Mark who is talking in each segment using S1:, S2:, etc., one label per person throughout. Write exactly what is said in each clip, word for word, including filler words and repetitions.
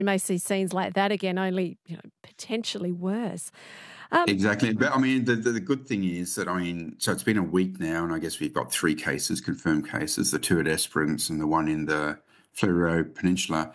S1: we may see scenes like that again, only you know potentially worse. Um,
S2: Exactly. But I mean, the, the, the good thing is that, I mean, so it's been a week now, and I guess we've got three cases, confirmed cases, the two at Esperance and the one in the Fleurieu Peninsula.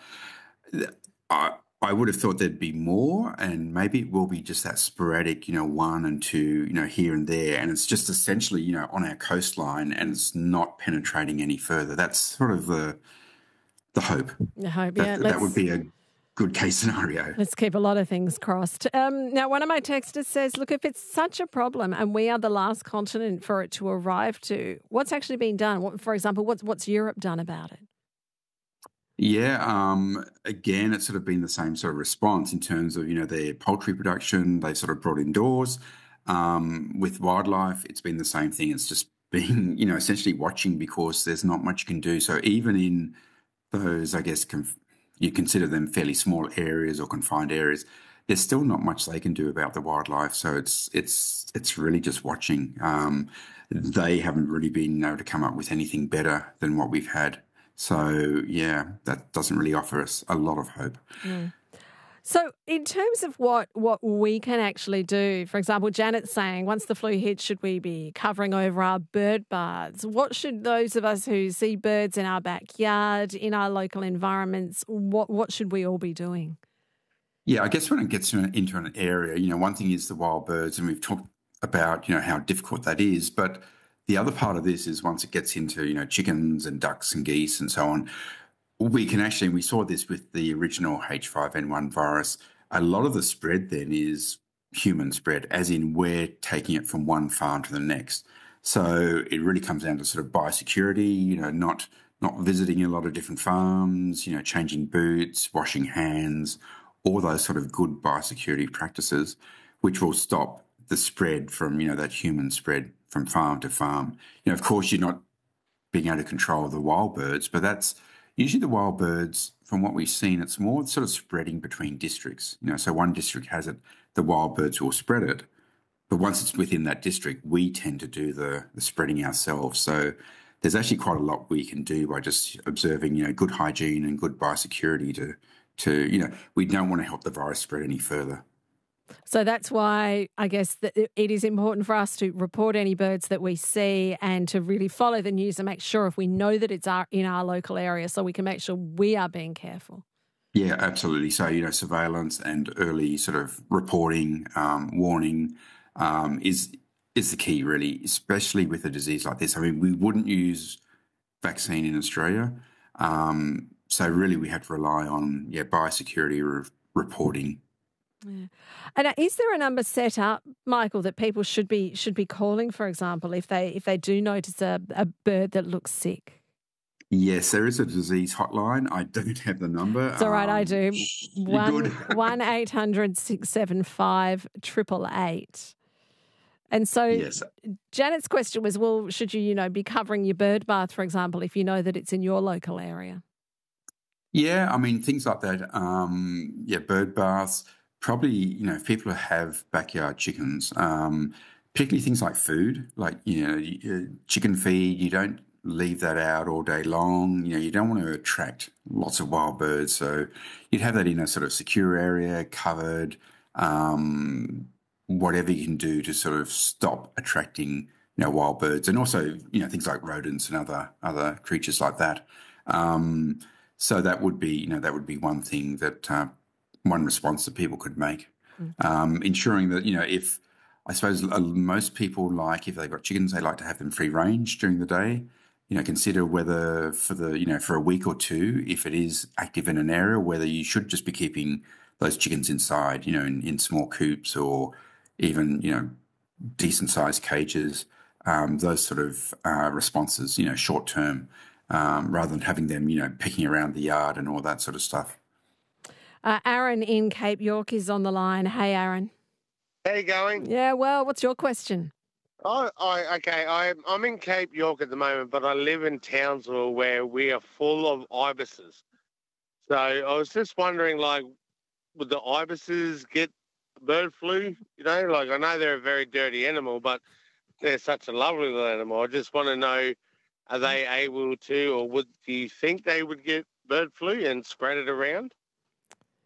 S2: I, I would have thought there'd be more, and maybe it will be just that sporadic, you know, one and two, you know, here and there. And it's just essentially, you know, on our coastline, and it's not penetrating any further. That's sort of the the hope.
S1: I hope,
S2: That,
S1: yeah.
S2: that would be a good case scenario.
S1: Let's keep a lot of things crossed. Um, now, one of my texters says, look, if it's such a problem and we are the last continent for it to arrive to, what's actually been done? What, for example, what's, what's Europe done about it?
S2: Yeah, um, again, it's sort of been the same sort of response in terms of, you know, their poultry production, they sort of brought indoors. Um, with wildlife, it's been the same thing. It's just been, you know, essentially watching because there's not much you can do. So even in those, I guess, conf- you consider them fairly small areas or confined areas, there's still not much they can do about the wildlife. So it's it's it's really just watching. Um, they haven't really been able to come up with anything better than what we've had. So yeah, that doesn't really offer us a lot of hope.
S1: Mm. So in terms of what, what we can actually do, for example, Janet's saying once the flu hits, should we be covering over our bird baths? What should those of us who see birds in our backyard, in our local environments, what, what should we all be doing?
S2: Yeah, I guess when it gets into an area, you know, one thing is the wild birds, and we've talked about, you know, how difficult that is. But the other part of this is once it gets into, you know, chickens and ducks and geese and so on, we can actually, we saw this with the original H five N one virus. A lot of the spread then is human spread, as in we're taking it from one farm to the next. So it really comes down to sort of biosecurity, you know, not not visiting a lot of different farms, you know, changing boots, washing hands, all those sort of good biosecurity practices, which will stop the spread from, you know, that human spread from farm to farm. You know, of course, you're not being able to control the wild birds, but that's usually the wild birds, from what we've seen, it's more sort of spreading between districts. You know, so one district has it, the wild birds will spread it. But once it's within that district, we tend to do the, the spreading ourselves. So there's actually quite a lot we can do by just observing, you know, good hygiene and good biosecurity to, to, you know, we don't want to help the virus spread any further.
S1: So that's why I guess that it is important for us to report any birds that we see and to really follow the news and make sure if we know that it's our, in our local area, so we can make sure we are being careful.
S2: Yeah, absolutely. So, you know, surveillance and early sort of reporting, um, warning um, is is the key, really, especially with a disease like this. I mean, we wouldn't use vaccine in Australia. Um, so really we have to rely on, yeah, biosecurity re- reporting.
S1: Yeah. And is there a number set up, Michael, that people should be should be calling, for example, if they if they do notice a, a bird that looks sick?
S2: Yes, there is a disease hotline. I don't have the number.
S1: It's all right, um, I do. One one eight hundred six seven five triple eight. And so yes. Janet's question was, well, should you, you know, be covering your bird bath, for example, if you know that it's in your local area?
S2: Yeah, I mean, things like that. Um, yeah, bird baths. Probably, you know, if people have backyard chickens, um, particularly things like food, like, you know, chicken feed, you don't leave that out all day long. You know, you don't want to attract lots of wild birds. So you'd have that in a sort of secure area, covered, um, whatever you can do to sort of stop attracting, you know, wild birds, and also, you know, things like rodents and other other creatures like that. Um, so that would be, you know, that would be one thing that uh, one response that people could make. Mm. Um, ensuring that, you know, if I suppose uh, most people like, if they've got chickens, they like to have them free range during the day. You know, consider whether for the, you know, for a week or two, if it is active in an area, whether you should just be keeping those chickens inside, you know, in, in small coops or even, you know, decent sized cages, um, those sort of uh, responses, you know, short term, um, rather than having them, you know, pecking around the yard and all that sort of stuff.
S1: Uh, Aaron in Cape York is on the line. Hey, Aaron.
S3: How you going?
S1: Yeah, well, what's your question?
S3: Oh, I, okay, I, I'm in Cape York at the moment, but I live in Townsville where we are full of ibises. So I was just wondering, like, would the ibises get bird flu? You know, like, I know they're a very dirty animal, but they're such a lovely little animal. I just want to know, are they able to, or would do you think they would get bird flu and spread it around?